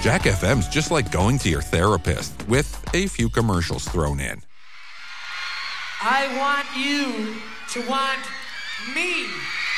Jack FM's just like going to your therapist with a few commercials thrown in. I want you to want me.